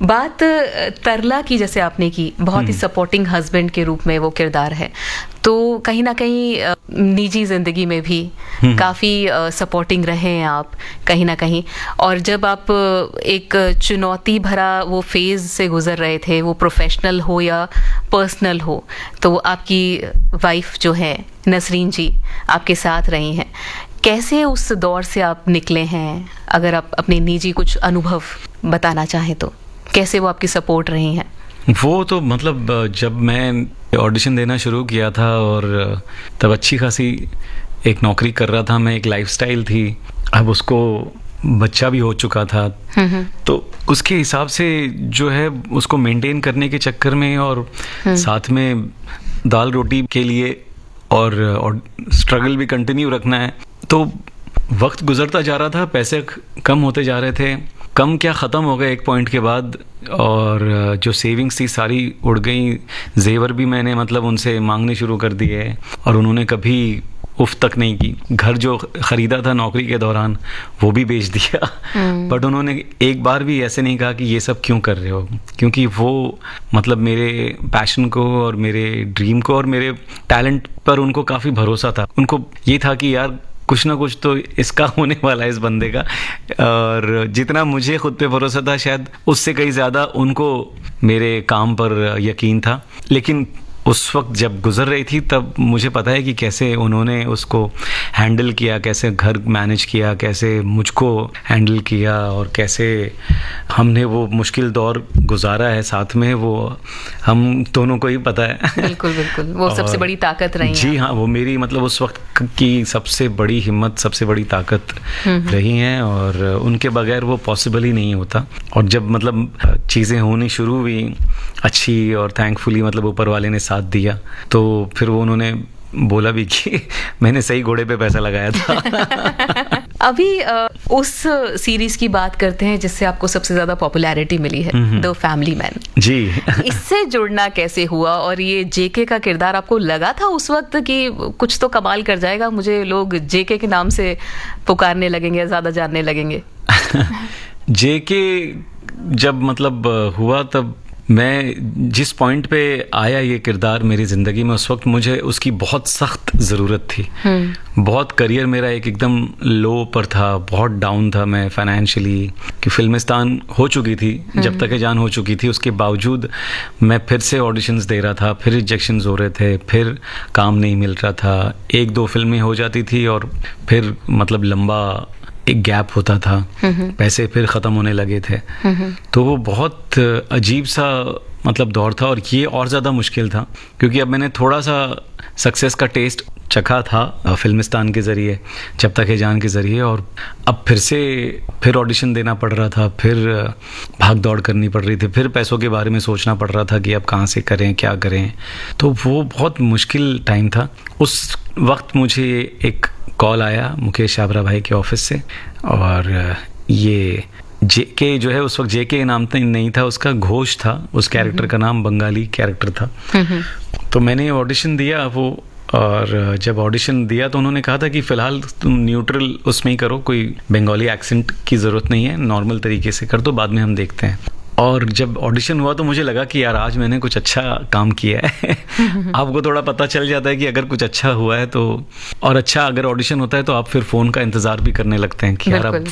बात तरला की जैसे आपने की, बहुत ही सपोर्टिंग हस्बैंड के रूप में वो किरदार है, तो कहीं ना कहीं निजी जिंदगी में भी काफ़ी सपोर्टिंग रहे हैं आप कहीं ना कहीं। और जब आप एक चुनौती भरा वो फेज़ से गुजर रहे थे, वो प्रोफेशनल हो या पर्सनल हो, तो आपकी वाइफ जो है नसरीन जी आपके साथ रही हैं। कैसे उस दौर से आप निकले हैं? अगर आप अपने निजी कुछ अनुभव बताना चाहें तो कैसे वो आपकी सपोर्ट रही हैं? वो तो मतलब जब मैं ऑडिशन देना शुरू किया था और तब अच्छी खासी एक नौकरी कर रहा था मैं, एक लाइफस्टाइल थी, अब उसको बच्चा भी हो चुका था, तो उसके हिसाब से जो है उसको मेंटेन करने के चक्कर में और साथ में दाल रोटी के लिए और स्ट्रगल भी कंटिन्यू रखना है, तो वक्त गुजरता जा रहा था, पैसे कम होते जा रहे थे, कम क्या ख़त्म हो गए एक पॉइंट के बाद, और जो सेविंग्स थी सारी उड़ गई, जेवर भी मैंने मतलब उनसे मांगने शुरू कर दिए और उन्होंने कभी उफ तक नहीं की। घर जो ख़रीदा था नौकरी के दौरान वो भी बेच दिया, बट उन्होंने एक बार भी ऐसे नहीं कहा कि ये सब क्यों कर रहे हो, क्योंकि वो मतलब मेरे पैशन को और मेरे ड्रीम को और मेरे टैलेंट पर उनको काफ़ी भरोसा था। उनको ये था कि यार कुछ ना कुछ तो इसका होने वाला है इस बंदे का, और जितना मुझे खुद पे भरोसा था शायद उससे कहीं ज़्यादा उनको मेरे काम पर यकीन था। लेकिन उस वक्त जब गुजर रही थी तब मुझे पता है कि कैसे उन्होंने उसको हैंडल किया, कैसे घर मैनेज किया, कैसे मुझको हैंडल किया और कैसे हमने वो मुश्किल दौर गुजारा है साथ में, वो हम दोनों को ही पता है। बिल्कुल बिल्कुल, वो सबसे बड़ी ताकत रही है। जी हाँ, वो मेरी मतलब उस वक्त की सबसे बड़ी हिम्मत, सबसे बड़ी ताकत रही हैं, और उनके बगैर वो पॉसिबल ही नहीं होता। और जब मतलब चीज़ें होनी शुरू हुई अच्छी और थैंकफुली मतलब ऊपर वाले ने साथ दिया, तो फिर वो उन्होंने बोला भी कि मैंने सही घोड़े पे पैसा लगाया था। अभी उस सीरीज की बात करते हैं जिससे आपको सबसे ज्यादा पॉपुलैरिटी मिली है, द फैमिली मैन। जी। इससे जुड़ना कैसे हुआ, और ये जेके का किरदार आपको लगा था उस वक्त कि कुछ तो कमाल कर जाएगा, मुझे लोग जेके के नाम से पुकारने लगेंगे, ज्यादा जानने लगेंगे? जेके जब मतलब हुआ तब मैं जिस पॉइंट पे आया ये किरदार मेरी ज़िंदगी में, उस वक्त मुझे उसकी बहुत सख्त ज़रूरत थी। बहुत करियर मेरा एकदम लो पर था, बहुत डाउन था मैं फाइनेंशियली, कि फिल्मिस्तान हो चुकी थी, जब तक जान हो चुकी थी, उसके बावजूद मैं फिर से ऑडिशंस दे रहा था, फिर रिजेक्शंस हो रहे थे, फिर काम नहीं मिल रहा था, एक दो फिल्में हो जाती थी और फिर मतलब लंबा एक गैप होता था, पैसे फिर ख़त्म होने लगे थे, तो वो बहुत अजीब सा मतलब दौर था। और ये और ज़्यादा मुश्किल था क्योंकि अब मैंने थोड़ा सा सक्सेस का टेस्ट चखा था फिल्मिस्तान के ज़रिए, जब तक है जान के ज़रिए, और अब फिर ऑडिशन देना पड़ रहा था, फिर भाग दौड़ करनी पड़ रही थी, फिर पैसों के बारे में सोचना पड़ रहा था कि अब कहाँ से करें, क्या करें, तो वो बहुत मुश्किल टाइम था। उस वक्त मुझे एक कॉल आया मुकेश छाबड़ा भाई के ऑफिस से, और ये जेके जो है उस वक्त जेके नाम नहीं था उसका, घोष था उस कैरेक्टर का नाम, बंगाली कैरेक्टर था। तो मैंने ऑडिशन दिया वो, और जब ऑडिशन दिया तो उन्होंने कहा था कि फ़िलहाल तुम न्यूट्रल उसमें ही करो, कोई बंगाली एक्सेंट की ज़रूरत नहीं है, नॉर्मल तरीके से कर दो, बाद में हम देखते हैं। और जब ऑडिशन हुआ तो मुझे लगा कि यार आज मैंने कुछ अच्छा काम किया है। आपको थोड़ा पता चल जाता है कि अगर कुछ अच्छा हुआ है तो, और अच्छा अगर ऑडिशन होता है तो आप फिर फ़ोन का इंतज़ार भी करने लगते हैं कि यार अब